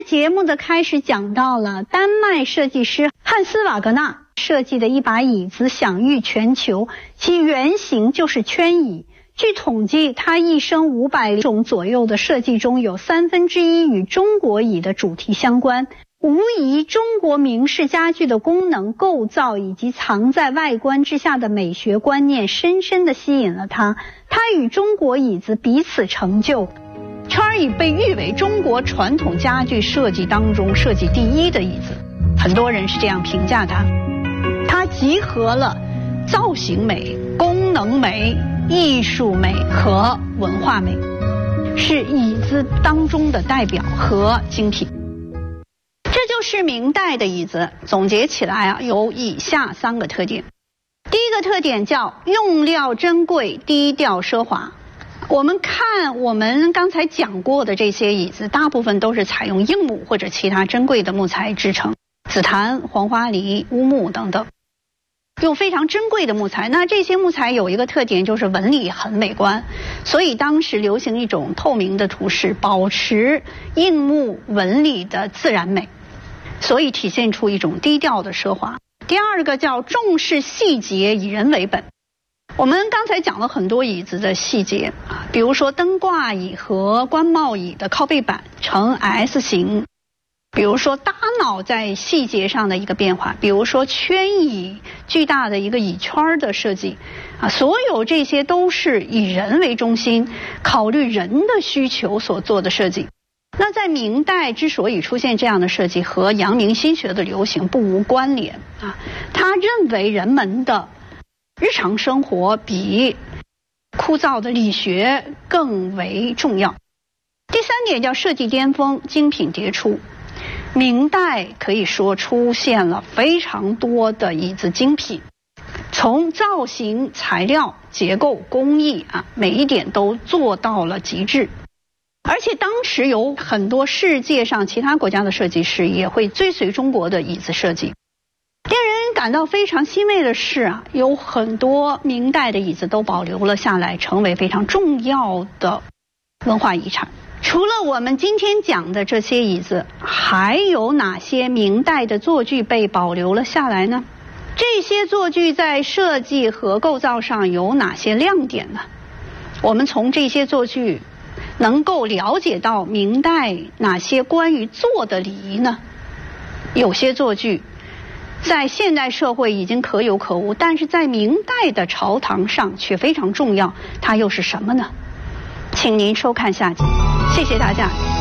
节目的开始讲到了丹麦设计师汉斯·瓦格纳设计的一把椅子享誉全球，其原型就是圈椅。据统计，他一生500种左右的设计中有1/3与中国椅的主题相关。无疑，中国明式家具的功能、构造以及藏在外观之下的美学观念深深地吸引了他。他与中国椅子彼此成就。圈椅被誉为中国传统家具设计当中设计第一的椅子，很多人是这样评价它。它集合了造型美、功能美、艺术美和文化美，是椅子当中的代表和精品。这就是明代的椅子，总结起来有以下3个特点。第一个特点叫用料珍贵、低调奢华。我们看我们刚才讲过的这些椅子，大部分都是采用硬木或者其他珍贵的木材制成，紫檀、黄花梨、乌木等等，用非常珍贵的木材。那这些木材有一个特点，就是纹理很美观，所以当时流行一种透明的涂饰，保持硬木纹理的自然美，所以体现出一种低调的奢华。第二个叫重视细节，以人为本。我们刚才讲了很多椅子的细节比如说灯挂椅和官帽椅的靠背板呈 S 型，比如说大脑在细节上的一个变化，比如说圈椅巨大的一个椅圈的设计所有这些都是以人为中心，考虑人的需求所做的设计。那在明代之所以出现这样的设计，和阳明心学的流行不无关联他认为人们的日常生活比枯燥的理学更为重要。第3点叫设计巅峰，精品迭出。明代可以说出现了非常多的椅子精品，从造型、材料、结构、工艺每一点都做到了极致。而且当时有很多世界上其他国家的设计师也会追随中国的椅子设计。令人感到非常欣慰的是有很多明代的椅子都保留了下来，成为非常重要的文化遗产。除了我们今天讲的这些椅子，还有哪些明代的座具被保留了下来呢？这些座具在设计和构造上有哪些亮点呢？我们从这些座具能够了解到明代哪些关于坐的礼仪呢？有些座具在现代社会已经可有可无，但是在明代的朝堂上却非常重要，它又是什么呢？请您收看下集，谢谢大家。